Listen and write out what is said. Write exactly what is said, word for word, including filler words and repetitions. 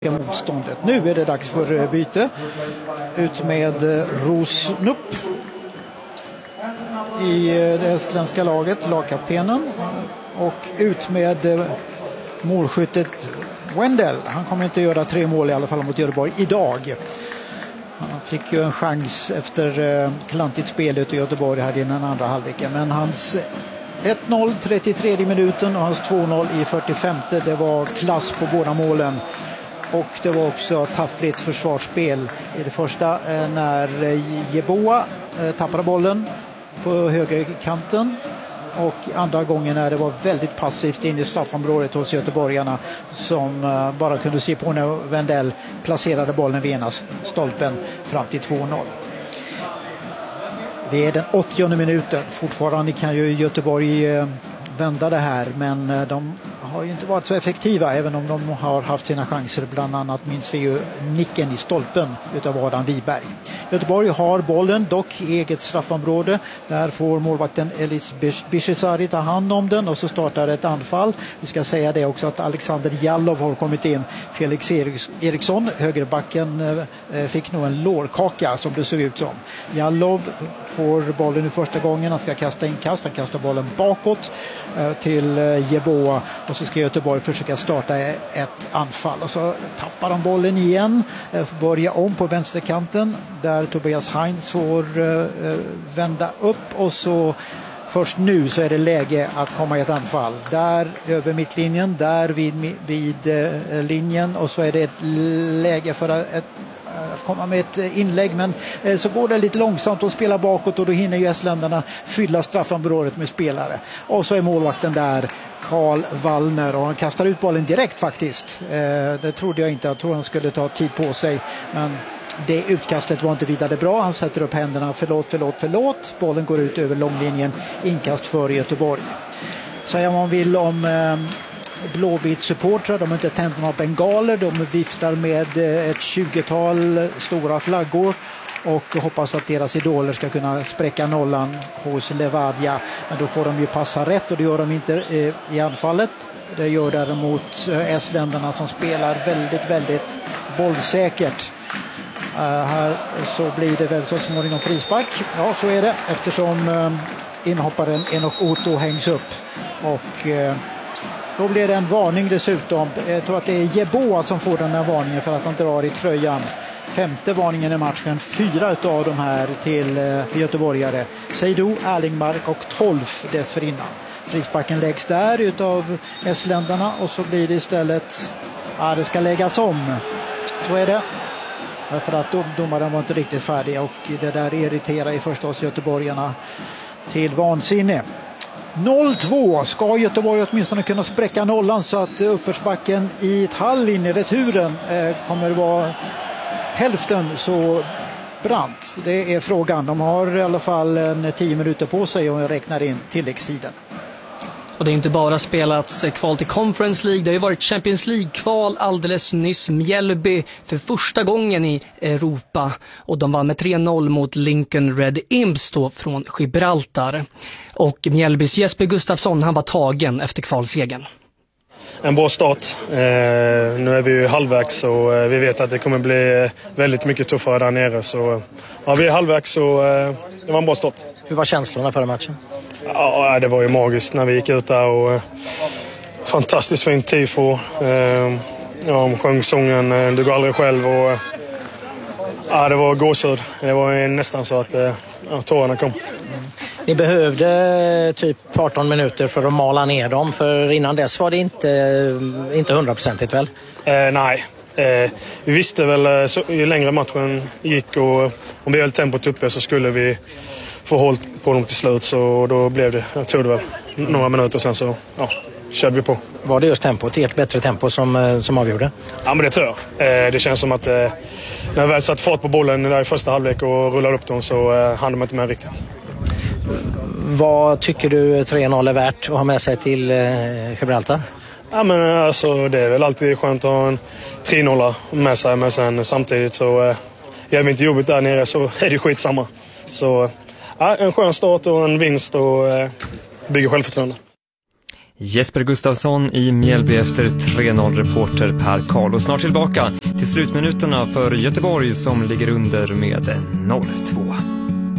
motståndet. Nu är det dags för byte. Ut med Rosnup i det estländska laget, lagkaptenen, och ut med målskyttet Wendell. Han kommer inte göra tre mål i alla fall mot Göteborg idag. Han fick ju en chans efter klantigt spelet i Göteborg här i den andra halvleken, men hans ett noll trettiotredje minuten och hans två noll i fyrtiofemte, det var klass på båda målen. Och det var också taffligt försvarsspel i det första när Jeboa tappade bollen på högerkanten, och andra gången när det var väldigt passivt in i straffområdet hos göteborgarna som bara kunde se på när Wendell placerade bollen vid ena stolpen fram till två noll. Det är den åttionde minuten. Fortfarande kan ju Göteborg vända det här, men de har ju inte varit så effektiva, även om de har haft sina chanser. Bland annat minns vi ju nicken i stolpen utav Adam Wiberg. Göteborg har bollen, dock i eget straffområde. Där får målvakten Elis Bishesari ta hand om den, och så startar ett anfall. Vi ska säga det också att Alexander Jallov har kommit in. Felix Eriksson, högerbacken, fick nog en lårkaka som det såg ut som. Jallov får bollen i första gången. Han ska kasta in kast. Han kastar bollen bakåt till Jeboa, och så ska Göteborg försöka starta ett anfall, och så tappar de bollen igen, börja om på vänsterkanten där Tobias Heinz får uh, vända upp, och så först nu så är det läge att komma i ett anfall där över mittlinjen, där vid, vid uh, linjen, och så är det ett läge för ett att komma med ett inlägg, men eh, så går det lite långsamt och spela bakåt, och då hinner ju estländarna fylla straffområdet med spelare, och så är målvakten där, Karl Wallner, och han kastar ut bollen direkt faktiskt. Eh, det trodde jag inte, jag tror han skulle ta tid på sig, men det utkastet var inte vidare bra. Han sätter upp händerna, förlåt, förlåt, förlåt. Bollen går ut över långlinjen, inkast för Göteborg. Säger man vill om eh, Blåvitt supportrar, de har inte tänt några bengaler, de viftar med ett tjugotal stora flaggor och hoppas att deras idoler ska kunna spräcka nollan hos Levadia, men då får de ju passa rätt, och det gör de inte i anfallet. Det gör däremot estländarna som spelar väldigt, väldigt bollsäkert. Uh, här så blir det väl så småningom frispark. Ja, så är det, eftersom uh, inhopparen Enoch Otto hängs upp, och uh, då blir det en varning dessutom. Jag tror att det är Jeboa som får den här varningen för att han drar i tröjan. Femte varningen i matchen, fyra av de här till uh, göteborgare. Seydou, Erlingmark och tolv dessförinnan. Frisparken läggs där utav estländarna, och så blir det istället, ja, det ska läggas om. Så är det. För att dom, domaren var inte riktigt färdig, och det där irriterar i förstås göteborgarna till vansinne. noll två ska Göteborg åtminstone kunna spräcka nollan, så att uppförsbacken i Tallinn i returen eh, kommer vara hälften så brant. Det är frågan. De har i alla fall en tio minuter på sig och räknar in tilläggstiden. Och det är inte bara spelats kval till Conference League, det har ju varit Champions League-kval alldeles nyss. Mjällby för första gången i Europa, och de vann med tre noll mot Lincoln Red Imps då från Gibraltar. Och Mjällbys Jesper Gustafsson, han var tagen efter kvalsegen. En bra start. Eh, nu är vi ju halvvägs, och eh, vi vet att det kommer bli väldigt mycket tuffare där nere. Så ja, vi är halvvägs, och eh, det var en bra start. Hur var känslorna förra matchen? Ja, det var ju magiskt när vi gick ut där, och eh, fantastiskt fint tifo. Eh, ja, de sjöng sången eh, Du går aldrig själv, och eh, ja, det var gåshud. Det var nästan så att eh, ja, tårarna kom. Mm. Ni behövde typ arton minuter för att mala ner dem, för innan dess var det inte, inte hundraprocentigt väl? Eh, nej, eh, vi visste väl så, ju längre matchen gick, och om vi höll tempot uppe så skulle vi få håll på dem till slut, så då blev det, jag tror det var några minuter sen så ja, körde vi på. Var det just tempot, ert bättre tempo som, som avgjorde? Ja, men det tror jag. Eh, det känns som att eh, när vi väl satt fart på bollen där i första halvlek och rullade upp dem, så eh, hann de inte med riktigt. Vad tycker du tre noll är värt att ha med sig till eh, Gibraltar? Ja, men alltså, det är väl alltid skönt att ha en tre noll med sig, men sen samtidigt så eh, gör vi inte jobbet där nere, så är det skitsamma. Så ja, en skön start och en vinst, och eh, bygger självförtroende. Jesper Gustafsson i Mjällby efter tre noll, reporter Per Karl. Och snart tillbaka till slutminuterna för Göteborg som ligger under med noll två.